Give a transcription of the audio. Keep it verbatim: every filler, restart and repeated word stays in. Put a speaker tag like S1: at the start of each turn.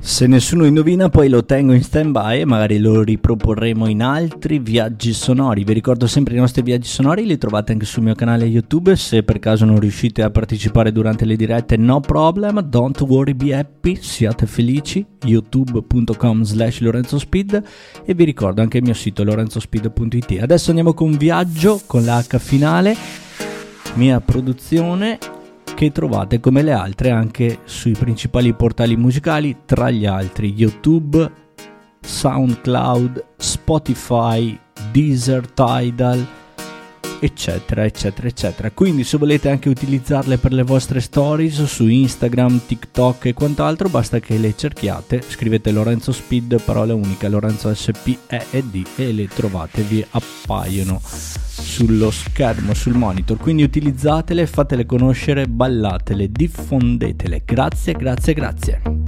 S1: Se nessuno indovina poi lo tengo in stand by e magari lo riproporremo in altri viaggi sonori. Vi ricordo sempre i nostri viaggi sonori, li trovate anche sul mio canale YouTube. Se per caso non riuscite a partecipare durante le dirette, no problem, don't worry, be happy, siate felici. youtube punto com slash Lorenzo Speed. E vi ricordo anche il mio sito lorenzo speed punto it. Adesso andiamo con Viaggio con la H finale, mia produzione, che trovate come le altre anche sui principali portali musicali, tra gli altri YouTube, SoundCloud, Spotify, Deezer, Tidal, eccetera eccetera eccetera. Quindi se volete anche utilizzarle per le vostre stories su Instagram, TikTok e quant'altro, basta che le cerchiate, scrivete Lorenzo Speed, parola unica, Lorenzo S P E E D, e le trovate, vi appaiono sullo schermo, sul monitor. Quindi utilizzatele, fatele conoscere, ballatele, diffondetele. Grazie, grazie, grazie.